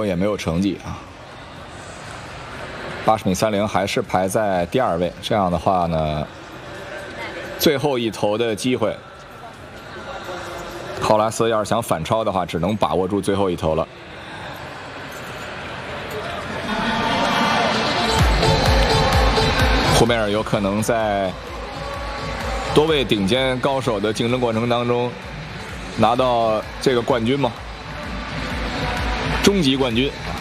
头也没有成绩啊。80.30米还是排在第2位。这样的话呢，最后一投的机会，考拉斯要是想反超的话，只能把握住最后一投了。胡梅尔有可能在多位顶尖高手的竞争过程当中拿到这个冠军吗？终极冠军。